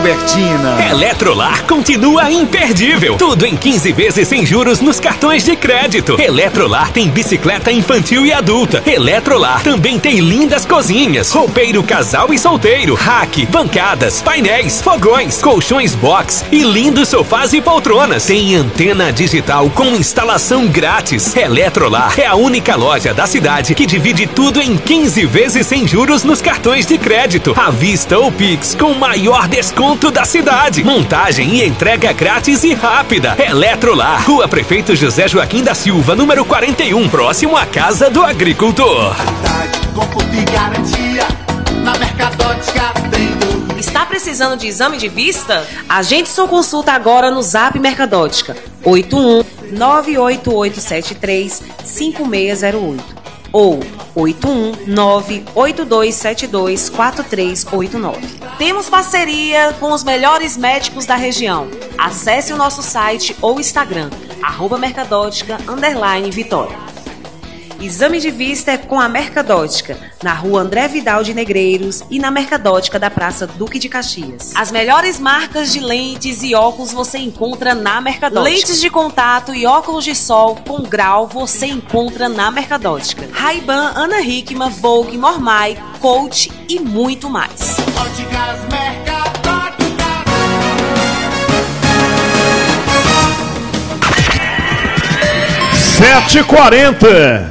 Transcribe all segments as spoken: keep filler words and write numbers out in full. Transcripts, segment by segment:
Albertina. Eletrolar continua imperdível. Tudo em quinze vezes sem juros nos cartões de crédito. Eletrolar tem bicicleta infantil e adulta. Eletrolar também tem lindas cozinhas, roupeiro casal e solteiro, rack, bancadas, painéis, fogões, colchões box e lindos sofás e poltronas. Tem antena digital com instalação grátis. Eletrolar é a única loja da cidade que divide tudo em quinze vezes sem juros nos cartões de crédito, à vista ou Pix, com o maior desconto da cidade. Montagem e entrega grátis e rápida. Eletrolar, Rua Prefeito José Joaquim da Silva, número quarenta e um, próximo à Casa do Agricultor. Está precisando de exame de vista? Agende sua consulta agora no Zap Mercadótica oito um nove oito oito sete três cinco seis zero oito ou oito um nove oito dois sete dois quatro três oito nove. Temos parceria com os melhores médicos da região. Acesse o nosso site ou Instagram, arroba Mercadótica underline Vitória. Exame de vista é com a Mercadótica, na rua André Vidal de Negreiros e na Mercadótica da Praça Duque de Caxias. As melhores marcas de lentes e óculos você encontra na Mercadótica. Lentes de contato e óculos de sol com grau você encontra na Mercadótica. Ray-Ban, Ana Hickman, Vogue, Mormai, Coach e muito mais. Óticas Mercadótica. sete e quarenta.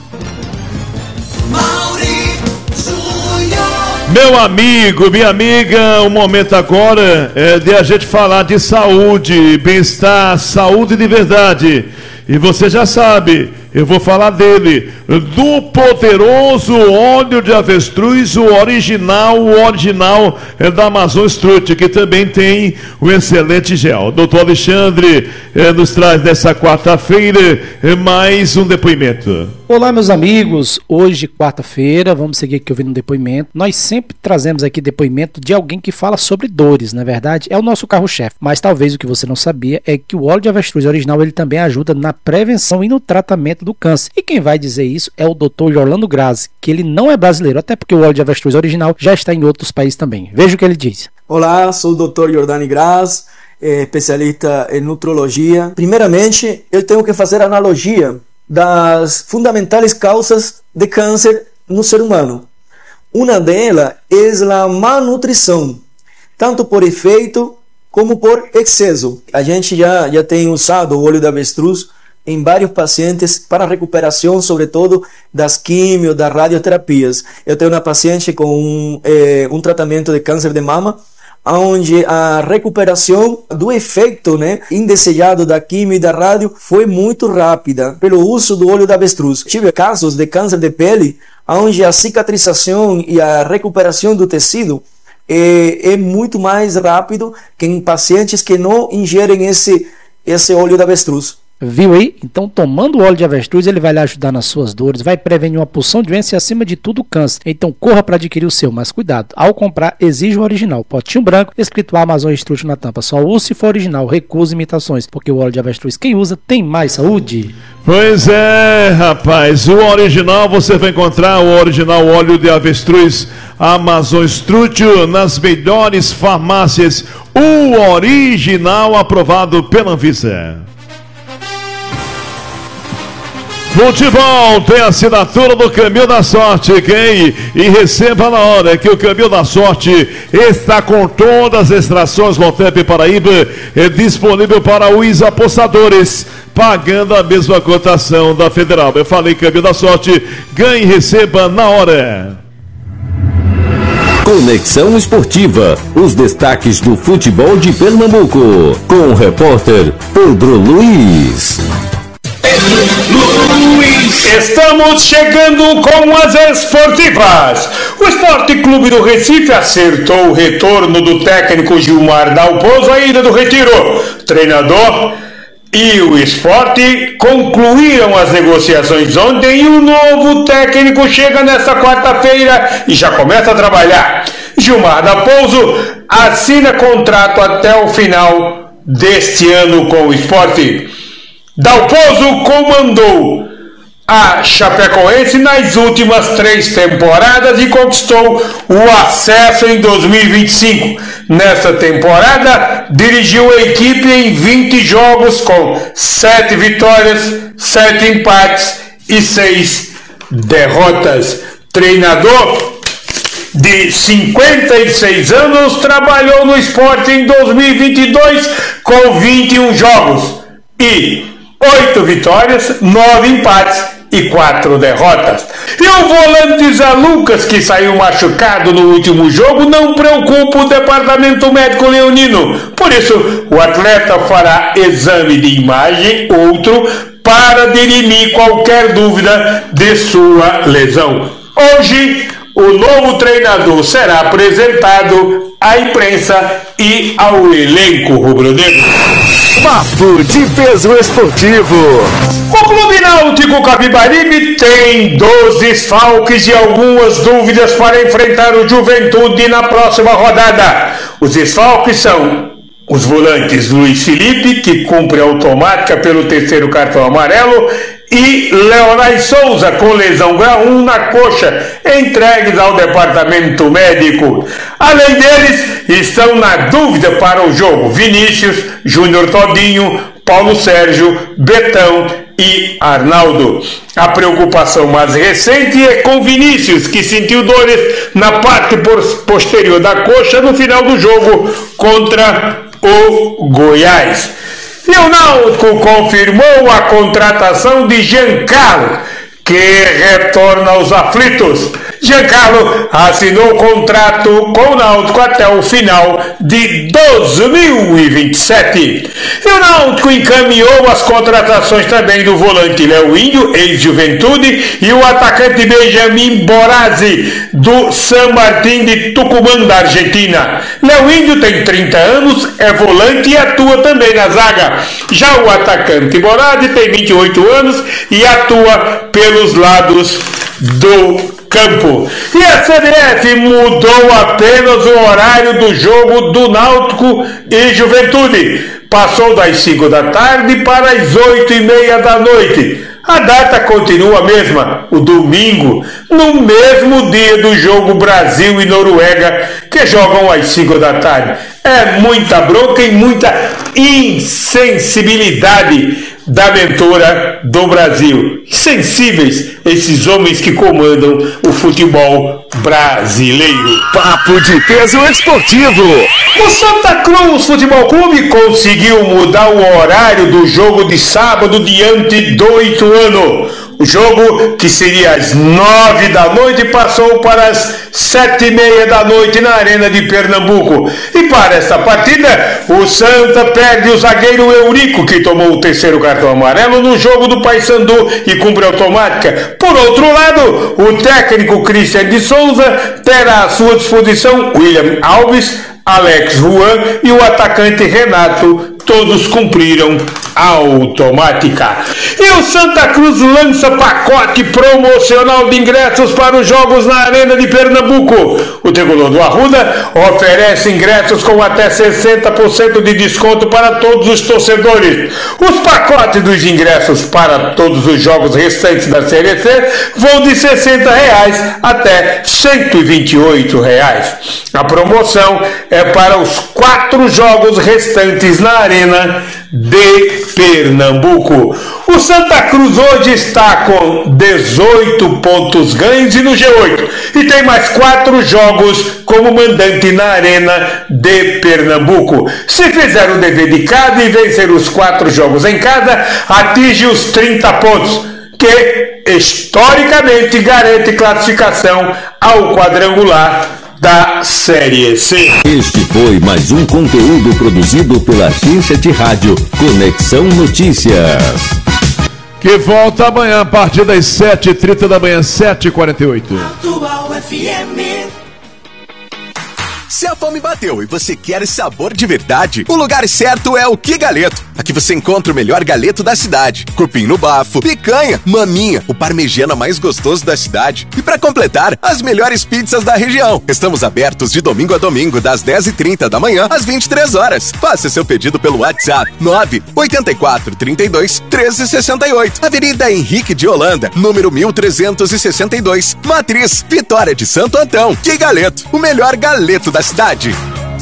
Meu amigo, minha amiga, o momento agora é de a gente falar de saúde, bem-estar, saúde de verdade. E você já sabe, eu vou falar dele, do poderoso óleo de avestruz, o original, o original é da Amazon Strut, que também tem o excelente gel. Doutor Alexandre eh, nos traz nessa quarta-feira eh, mais um depoimento. Olá, meus amigos, hoje, quarta-feira, vamos seguir aqui ouvindo um depoimento. Nós sempre trazemos aqui depoimento de alguém que fala sobre dores, na verdade, é o nosso carro-chefe. Mas talvez o que você não sabia é que o óleo de avestruz original, ele também ajuda na prevenção e no tratamento do câncer. E quem vai dizer isso é o doutor Orlando Grazi, que ele não é brasileiro, até porque o óleo de avestruz original já está em outros países também. Veja o que ele diz. Olá, sou o doutor Jordani Grazi, especialista em nutrologia. Primeiramente, eu tenho que fazer analogia das fundamentais causas de câncer no ser humano. Uma delas é a malnutrição, tanto por efeito como por excesso. A gente já, já tem usado o óleo de avestruz em vários pacientes para recuperação, sobretudo das quimio, das radioterapias. Eu tenho uma paciente com um, eh, um tratamento de câncer de mama, onde a recuperação do efeito, né, indesejado da quimio e da rádio foi muito rápida pelo uso do óleo de avestruz. Tive casos de câncer de pele onde a cicatrização e a recuperação do tecido é, é muito mais rápido que em pacientes que não ingerem esse, esse óleo de avestruz. Viu aí? Então, tomando o óleo de avestruz, ele vai lhe ajudar nas suas dores, vai prevenir uma porção de doenças e, acima de tudo, o câncer. Então, corra para adquirir o seu, mas cuidado. Ao comprar, exija o original. Potinho branco, escrito Amazon Strut na tampa. Só use se for original, recuse imitações, porque o óleo de avestruz, quem usa, tem mais saúde. Pois é, rapaz, o original, você vai encontrar o original óleo de avestruz Amazon Strut nas melhores farmácias. O original aprovado pela Anvisa. Futebol tem assinatura do Caminho da Sorte, quem? E receba na hora que o Caminho da Sorte está com todas as extrações Lotep Paraíba, é disponível para os apostadores, pagando a mesma cotação da Federal. Eu falei Caminho da Sorte, ganhe e receba na hora. Conexão Esportiva, os destaques do futebol de Pernambuco, com o repórter Pedro Luiz. Luiz. Estamos chegando com as esportivas. O Esporte Clube do Recife acertou o retorno do técnico Gilmar Dalpozo à Ilha do Retiro. Treinador e o Esporte concluíram as negociações ontem e o novo técnico chega nesta quarta-feira e já começa a trabalhar. Gilmar Dalpozo assina contrato até o final deste ano com o Esporte. Dalpozo comandou a Chapecoense nas últimas três temporadas e conquistou o acesso em dois mil e vinte e cinco. Nesta temporada, dirigiu a equipe em vinte jogos com sete vitórias, sete empates e seis derrotas. Treinador de cinquenta e seis anos, trabalhou no Sport em dois mil e vinte e dois com vinte e um jogos e oito vitórias, nove empates e quatro derrotas. E o volante Zé Lucas, que saiu machucado no último jogo, não preocupa o departamento médico leonino. Por isso, o atleta fará exame de imagem, outro, para dirimir qualquer dúvida de sua lesão. Hoje, o novo treinador será apresentado à imprensa e ao elenco rubro-negro. Papo de Peso Esportivo. O Clube Náutico Capibaribe tem doze desfalques e algumas dúvidas para enfrentar o Juventude na próxima rodada. Os desfalques são os volantes Luiz Felipe, que cumpre automática pelo terceiro cartão amarelo, e Leonardo Souza, com lesão grau um na coxa, entregues ao departamento médico. Além deles, estão na dúvida para o jogo Vinícius, Júnior Todinho, Paulo Sérgio, Betão e Arnaldo. A preocupação mais recente é com Vinícius, que sentiu dores na parte posterior da coxa no final do jogo contra o Goiás. E o Náutico confirmou a contratação de Giancarlo, que retorna aos aflitos. Giancarlo assinou contrato com o Náutico até o final de dois mil e vinte e sete. E o Náutico encaminhou as contratações também do volante Léo Índio, ex-Juventude, e o atacante Benjamin Borazzi, do San Martín de Tucumã, da Argentina. Léo Índio tem trinta anos, é volante e atua também na zaga. Já o atacante Borazzi tem vinte e oito anos e atua pelos lados do campo. E a C B F mudou apenas o horário do jogo do Náutico e Juventude. Passou das cinco da tarde para as oito e meia da noite. A data continua a mesma, o domingo, no mesmo dia do jogo Brasil e Noruega, que jogam às cinco da tarde. É muita bronca e muita insensibilidade da mentora do Brasil. Sensíveis esses homens que comandam o futebol brasileiro. Papo de Peso Esportivo. O Santa Cruz Futebol Clube conseguiu mudar o horário do jogo de sábado diante do Ituano. O jogo, que seria às nove da noite, passou para as sete e meia da noite na Arena de Pernambuco. E para esta partida, o Santa perde o zagueiro Eurico, que tomou o terceiro cartão amarelo no jogo do Paysandu e cumpre automática. Por outro lado, o técnico Cristian de Souza terá à sua disposição William Alves, Alex Juan e o atacante Renato. Todos cumpriram a automática. E o Santa Cruz lança pacote promocional de ingressos para os jogos na Arena de Pernambuco. O tricolor do Arruda oferece ingressos com até sessenta por cento de desconto para todos os torcedores. Os pacotes dos ingressos para todos os jogos restantes da Série C vão de sessenta reais até cento e vinte e oito reais. A promoção é para os quatro jogos restantes na Arena de Pernambuco. O Santa Cruz hoje está com dezoito pontos ganhos e no G oito, e tem mais quatro jogos como mandante na Arena de Pernambuco. Se fizer o dever de casa e vencer os quatro jogos em casa, atinge os trinta pontos, que historicamente garante classificação ao quadrangular da Série C. Este foi mais um conteúdo produzido pela agência de rádio Conexão Notícias. Que volta amanhã a partir das sete e trinta da manhã, sete e quarenta e oito. Atual F M. Se a fome bateu e você quer sabor de verdade, o lugar certo é o Que Galeto. Aqui você encontra o melhor galeto da cidade, cupim no bafo, picanha, maminha, o parmegiana mais gostoso da cidade e, para completar, as melhores pizzas da região. Estamos abertos de domingo a domingo, das dez e trinta da manhã às vinte e três horas. Faça seu pedido pelo WhatsApp nove oito quatro, trinta e dois, treze sessenta e oito. Avenida Henrique de Holanda, número mil trezentos e sessenta e dois, Matriz, Vitória de Santo Antão. Que Galeto, o melhor galeto da cidade.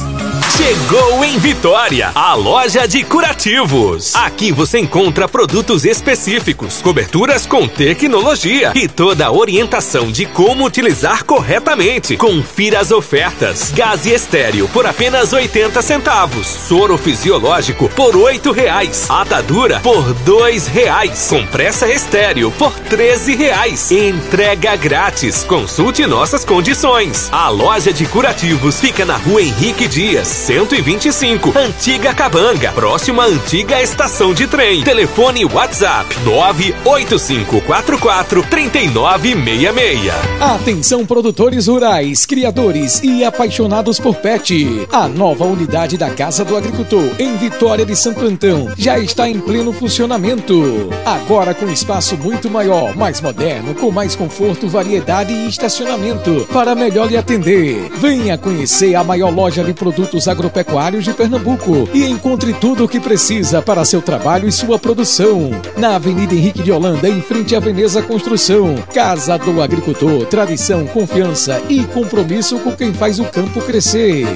Chegou em Vitória, a loja de curativos. Aqui você encontra produtos específicos, coberturas com tecnologia e toda a orientação de como utilizar corretamente. Confira as ofertas. Gás estéreo por apenas oitenta centavos. Soro fisiológico por oito reais. Atadura por dois reais. Compressa estéreo por treze reais. Entrega grátis. Consulte nossas condições. A loja de curativos fica na rua Henrique Dias, cento e vinte e cinco, Antiga Cabanga, próxima à antiga estação de trem. Telefone WhatsApp nove oito cinco quatro quatro, três nove seis seis. Atenção, produtores rurais, criadores e apaixonados por pet. A nova unidade da Casa do Agricultor em Vitória de Santo Antão já está em pleno funcionamento. Agora com espaço muito maior, mais moderno, com mais conforto, variedade e estacionamento para melhor lhe atender. Venha conhecer a maior loja de produtos agropecuários de Pernambuco e encontre tudo o que precisa para seu trabalho e sua produção. Na Avenida Henrique de Holanda, em frente à Veneza Construção. Casa do Agricultor, tradição, confiança e compromisso com quem faz o campo crescer.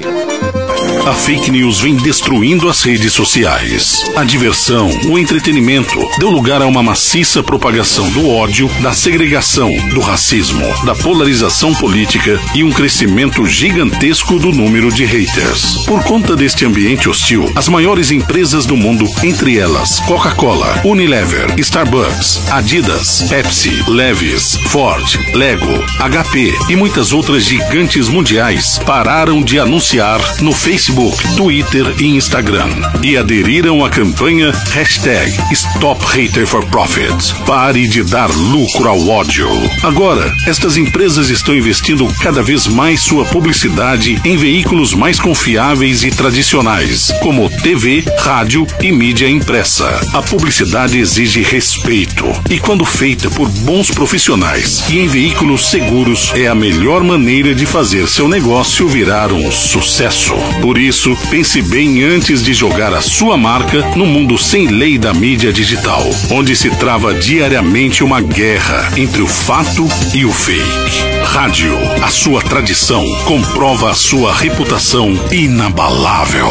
A fake news vem destruindo as redes sociais. A diversão, o entretenimento deu lugar a uma maciça propagação do ódio, da segregação, do racismo, da polarização política e um crescimento gigantesco do número de haters. Por conta deste ambiente hostil, as maiores empresas do mundo, entre elas Coca-Cola, Unilever, Starbucks, Adidas, Pepsi, Levi's, Ford, Lego, H P e muitas outras gigantes mundiais, pararam de anunciar no Facebook, Twitter e Instagram e aderiram à campanha hashtag Stop Hater for Profit. Pare de dar lucro ao ódio. Agora, estas empresas estão investindo cada vez mais sua publicidade em veículos mais confiáveis e tradicionais, como T V, rádio e mídia impressa. A publicidade exige respeito e, quando feita por bons profissionais e em veículos seguros, é a melhor maneira de fazer seu negócio virar um sucesso. Por isso, pense bem antes de jogar a sua marca no mundo sem lei da mídia digital, onde se trava diariamente uma guerra entre o fato e o fake. Rádio, a sua tradição, comprova a sua reputação inabalável.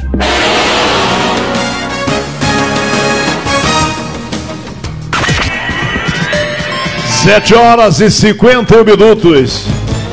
Sete horas e cinquenta e um minutos.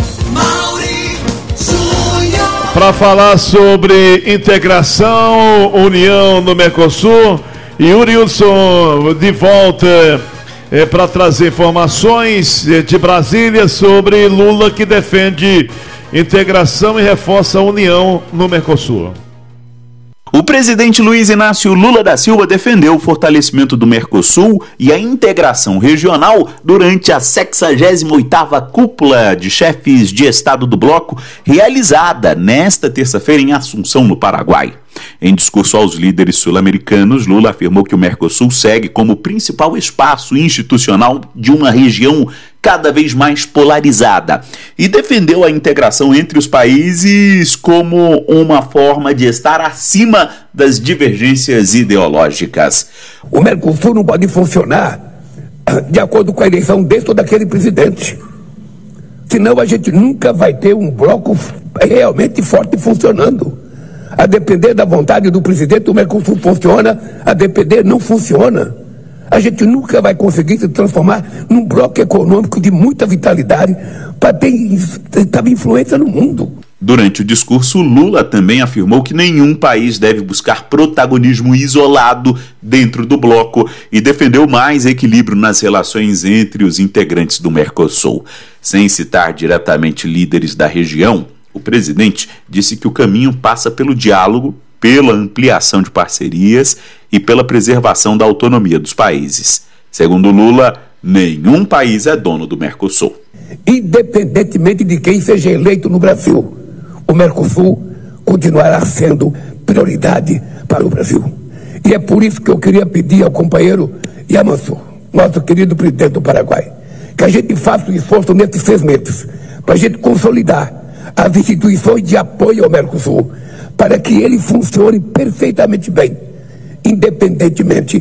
Para falar sobre integração, união no Mercosul, Yuri Hudson de volta é, para trazer informações de Brasília sobre Lula, que defende integração e reforça a união no Mercosul. O presidente Luiz Inácio Lula da Silva defendeu o fortalecimento do Mercosul e a integração regional durante a sexagésima oitava Cúpula de Chefes de Estado do Bloco, realizada nesta terça-feira em Assunção, no Paraguai. Em discurso aos líderes sul-americanos, Lula afirmou que o Mercosul segue como o principal espaço institucional de uma região cada vez mais polarizada e defendeu a integração entre os países como uma forma de estar acima das divergências ideológicas. O Mercosul não pode funcionar de acordo com a eleição desse ou daquele presidente. Senão a gente nunca vai ter um bloco realmente forte funcionando. A depender da vontade do presidente, o Mercosul funciona, a depender não funciona. A gente nunca vai conseguir se transformar num bloco econômico de muita vitalidade para ter, ter influência no mundo. Durante o discurso, Lula também afirmou que nenhum país deve buscar protagonismo isolado dentro do bloco e defendeu mais equilíbrio nas relações entre os integrantes do Mercosul. Sem citar diretamente líderes da região, o presidente disse que o caminho passa pelo diálogo, pela ampliação de parcerias e pela preservação da autonomia dos países. Segundo Lula, nenhum país é dono do Mercosul. Independentemente de quem seja eleito no Brasil, o Mercosul continuará sendo prioridade para o Brasil. E é por isso que eu queria pedir ao companheiro Yamansu, nosso querido presidente do Paraguai, que a gente faça um esforço nesses seis meses, para a gente consolidar as instituições de apoio ao Mercosul, para que ele funcione perfeitamente bem, independentemente